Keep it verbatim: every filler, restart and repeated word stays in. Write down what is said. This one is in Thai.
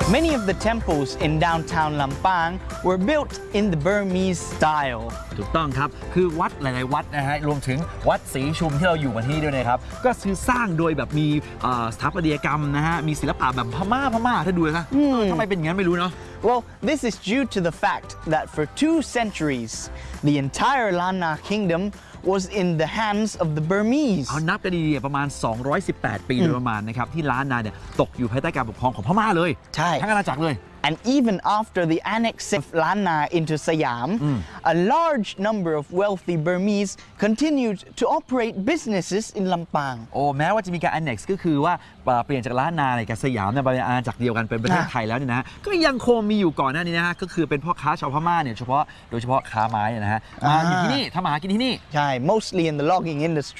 Many of the temples in downtown Lampang were built in the Burmese style. ถูกต้องครับคือวัดหลายๆวัดนะฮะรวมถึงวัดศรีชุมที่เราอยู่กันที่ด้วยนะครับก็คือสร้างโดยแบบมีสถาปัตยกรรมนะฮะมีศิลปะแบบพม่าพม่าถ้าดูนะทำไมเป็นอย่างนั้นไม่รู้เนาะ Well, this is due to the fact that for two centuries, the entire Lanna kingdom was in the hands of the Burmese. เอานับกันดีๆประมาณสองร้อยสิบแปดปีโดยประมาณนะครับที่ล้านนาเนี่ยตกอยู่ภายใต้การปกครองของพม่าเลยใช่ทั้งอาณาจักรเลย And even after the annexation of Lanna into Siam, mm. a large number of wealthy Burmese continued to operate businesses in Lampang. โอ้แม้ว่าจะมีการ annex ก็คือว่าเปลี่ยนจากล้านนาในกับสยามเนี่ยเป็นอาณาจักรเดียวกันเป็นประเทศไทยแล้วเนี่ยนะก็ยังคงมีอยู่ก่อนหน้านี้นะฮะก็คือเป็นพ่อค้าชาวพม่าเนี่ยเฉพาะโดยเฉพาะค้าไม้นะฮะมาอยู่ที่นี่ทำมาหากินที่นี่ใช่ mostly in the logging industry